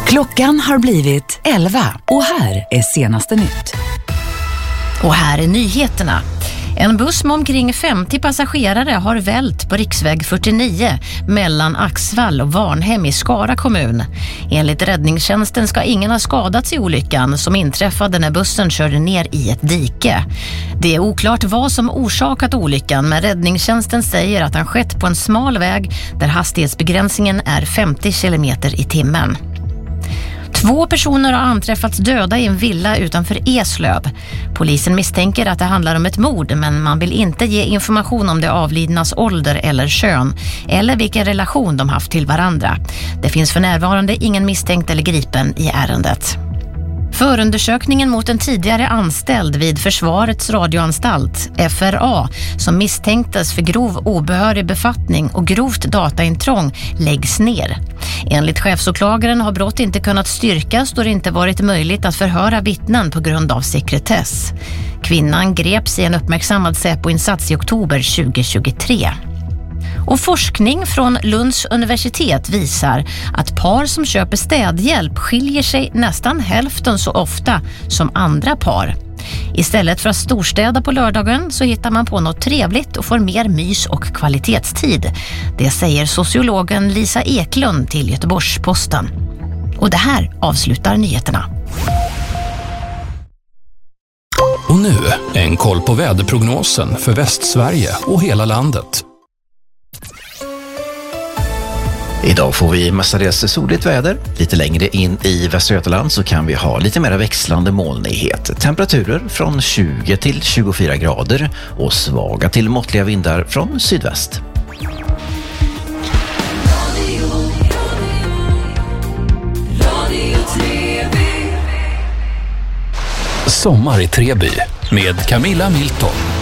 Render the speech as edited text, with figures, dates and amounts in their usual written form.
Klockan har blivit 11 och här är senaste nytt. Och här är nyheterna. En buss med omkring 50 passagerare har vält på riksväg 49 mellan Axvall och Varnhem i Skara kommun. Enligt räddningstjänsten ska ingen ha skadats i olyckan som inträffade när bussen körde ner i ett dike. Det är oklart vad som orsakat olyckan, men räddningstjänsten säger att den skett på en smal väg där hastighetsbegränsningen är 50 km i timmen. 2 personer har anträffats döda i en villa utanför Eslöv. Polisen misstänker att det handlar om ett mord, men man vill inte ge information om det avlidnas ålder eller kön eller vilken relation de haft till varandra. Det finns för närvarande ingen misstänkt eller gripen i ärendet. Förundersökningen mot en tidigare anställd vid Försvarets radioanstalt, FRA, som misstänktes för grov obehörig befattning och grovt dataintrång läggs ner. Enligt chefsåklagaren har brott inte kunnat styrkas då det inte varit möjligt att förhöra vittnen på grund av sekretess. Kvinnan greps i en uppmärksammad Säpo-insats i oktober 2023. Och forskning från Lunds universitet visar att par som köper städhjälp skiljer sig nästan hälften så ofta som andra par. Istället för att storstäda på lördagen så hittar man på något trevligt och får mer mys och kvalitetstid. Det säger sociologen Lisa Eklund till Göteborgs-Posten. Och det här avslutar nyheterna. Och nu en koll på väderprognosen för Västsverige och hela landet. Idag får vi mestadels soligt väder. Lite längre in i Västra Götaland så kan vi ha lite mer växlande molnighet. Temperaturer från 20 till 24 grader och svaga till måttliga vindar från sydväst. Sommar i Treby med Camilla Milton.